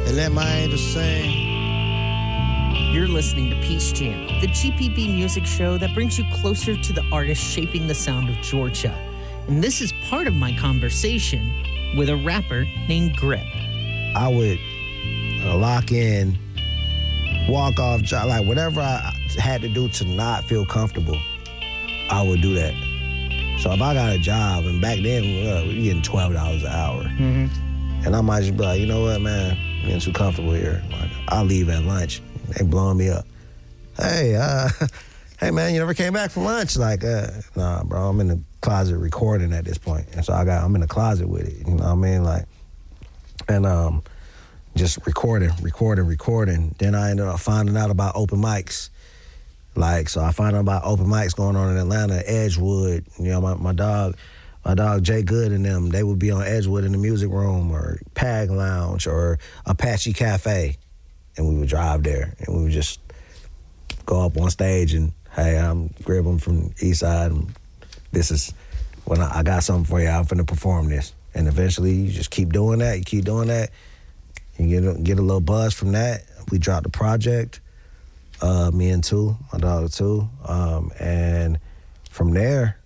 and let my angels sing. You're listening to Peace Jam, the GPB music show that brings you closer to the artists shaping the sound of Georgia. And this is part of my conversation with a rapper named Grip. I would lock in, walk off, like whatever I had to do to not feel comfortable, I would do that. So if I got a job, and back then we were getting $12 an hour, and I might just be like, you know what, man, I'm getting too comfortable here. Like, I'll leave at lunch. They blowing me up. Hey, hey man, you never came back from lunch? Like, nah, bro, I'm in the closet recording at this point, and so I'm in the closet with it. You know what I mean, like, and just recording. Then I ended up finding out about open mics. Like, so I found out about open mics going on in Atlanta, Edgewood. You know, my dog Jay Good and them, they would be on Edgewood in the music room or Pag Lounge or Apache Cafe. And we would drive there and we would just go up on stage and, hey, I'm Grip, I'm from East Side. And this is when I got something for you. I'm finna perform this. And eventually you just keep doing that. You get a little buzz from that. We dropped the project, me and Two, my dog Two. And from there,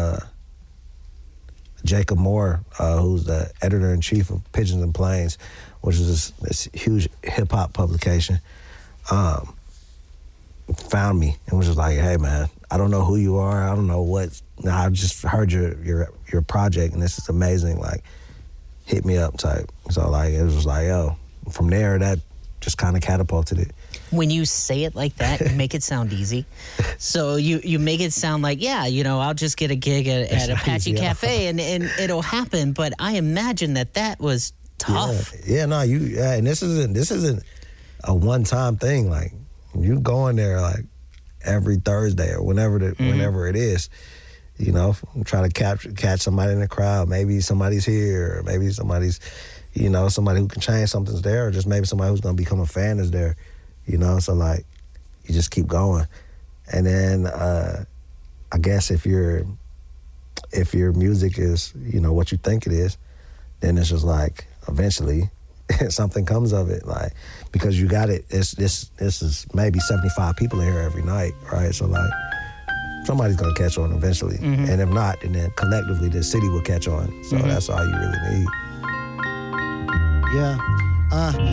Jacob Moore, who's the editor-in-chief of Pigeons and Planes, which is this huge hip-hop publication, found me and was just like, hey, man, I don't know who you are. I don't know what. I just heard your project, and this is amazing. Like, hit me up type. So, like, it was just like, yo. From there, that just kind of catapulted it. When you say it like that, you make it sound easy. So you make it sound like, yeah, you know, I'll just get a gig at Apache Cafe and it'll happen. But I imagine that was tough. Yeah, no, and this isn't a one-time thing. Like, you going there like every Thursday or whenever it is, you know, try to catch somebody in the crowd. Maybe somebody's here, or maybe somebody's, you know, somebody who can change something's there, or just maybe somebody who's gonna become a fan is there, you know. So like, you just keep going, and then I guess if your music is, you know, what you think it is, then it's just like eventually something comes of it, like, because you got it. This is maybe 75 people in here every night, right? So like, somebody's gonna catch on eventually, and if not, then collectively the city will catch on. So that's all you really need. Yeah,